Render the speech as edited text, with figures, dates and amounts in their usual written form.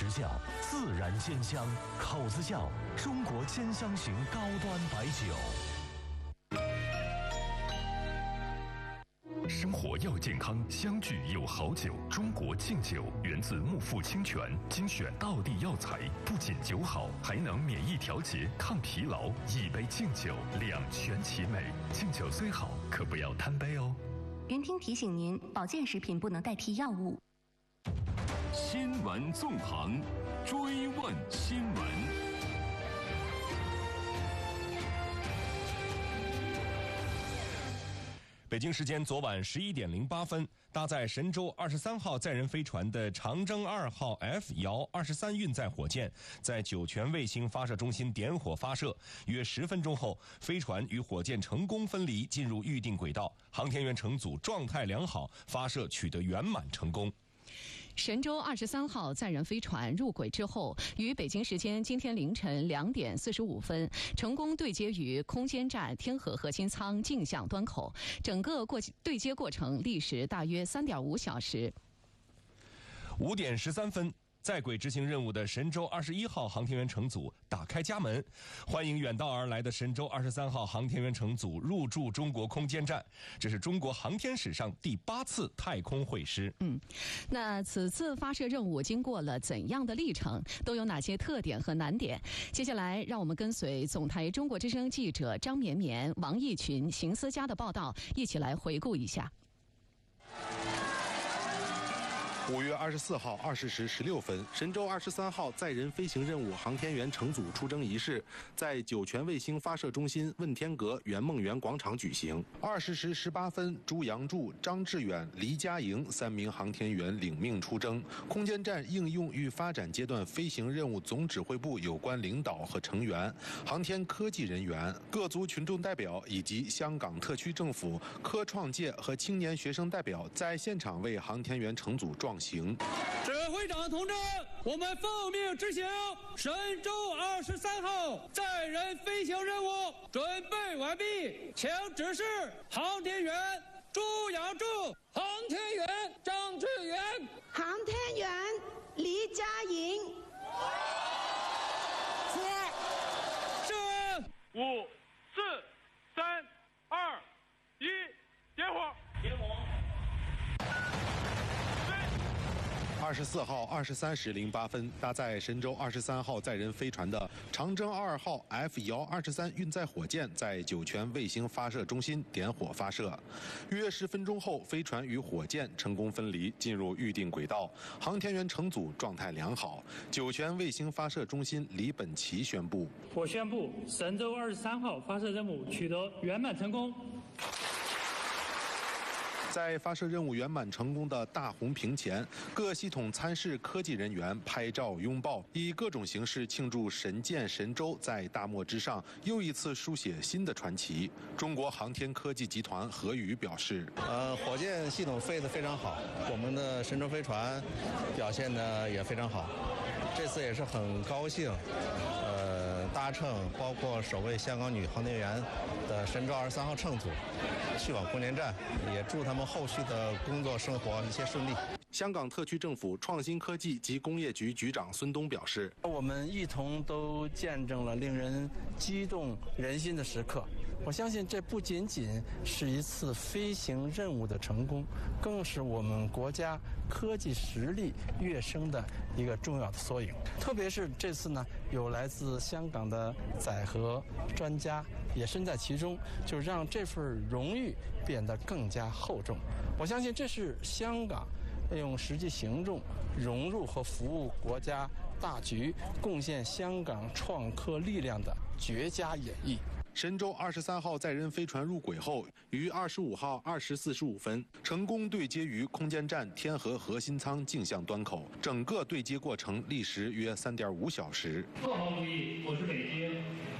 实窖自然煎香，口子窖中国煎香型高端白酒。 生活要健康，相聚有好酒。中国敬酒源自木富清泉，精选道地药材，不仅酒好，还能免疫调节、抗疲劳。一杯敬酒，两全其美。敬酒虽好，可不要贪杯哦。 云听提醒您，保健食品不能代替药物。 新闻纵横，追问新闻。 北京时间昨晚11点08分，搭载神舟23号载人飞船的长征2号 F-23运载火箭在酒泉卫星发射中心点火发射，约10分钟后，飞船与火箭成功分离，进入预定轨道，航天员乘组状态良好，发射取得圆满成功。 神舟23号载人飞船入轨之后，于北京时间今天凌晨2点45分，成功对接于空间站天河核心舱径向端口，整个对接过程历时大约3.5小时。 5点13分。在轨执行任务的神舟21号航天员乘组打开家门，欢迎远道而来的神舟23号航天员乘组入驻中国空间站。这是中国航天史上第8次太空会师。 那此次发射任务经过了怎样的历程？都有哪些特点和难点？接下来，让我们跟随总台中国之声记者张绵绵、王毅群、邢思佳的报道，一起来回顾一下。 5月24号20时16分，神舟23号载人飞行任务航天员乘组出征仪式在酒泉卫星发射中心问天阁圆梦园广场举行。20时18分，朱杨柱、张志远、黎佳莹3名航天员领命出征。空间站应用与发展阶段飞行任务总指挥部有关领导和成员、航天科技人员、各族群众代表以及香港特区政府科创界和青年学生代表在现场为航天员乘组壮行。 指挥长同志，我们奉命执行神舟23号载人飞行任务准备完毕，请指示航天员朱杨柱、航天员张志远、 航天员黎佳莹。 是5、4、3、2、1，点火！点火 24号23时08分，搭载神舟23号载人飞船的长征2号 F-23运载火箭在酒泉卫星发射中心点火发射，约10分钟后，飞船与火箭成功分离，进入预定轨道，航天员乘组状态良好。酒泉卫星发射中心李本奇宣布： 我宣布神舟23号发射任务取得圆满成功。 在发射任务圆满成功的大红屏前，各系统参试科技人员拍照拥抱，以各种形式庆祝神舰神舟在大漠之上又一次书写新的传奇。中国航天科技集团何宇表示： 火箭系统飞得非常好，我们的神舟飞船表现得也非常好。这次也是很高兴，搭乘包括首位香港女航天员的神舟23号乘组去往空间站，也祝他们后续的工作生活一切顺利。 香港特区政府创新科技及工业局局长孙东表示： 我们一同都见证了令人激动人心的时刻。我相信这不仅仅是一次飞行任务的成功，更是我们国家科技实力跃升的一个重要的缩影。特别是这次呢，有来自香港的载荷专家也身在其中，就让这份荣誉变得更加厚重。我相信这是香港用实际行动融入和服务国家大局，贡献香港创科力量的绝佳演绎。 神舟23号载人飞船入轨后，于25号20时45分成功对接于空间站天河核心舱径向端口，整个对接过程历时约3.5小时。 做好主意，我是北京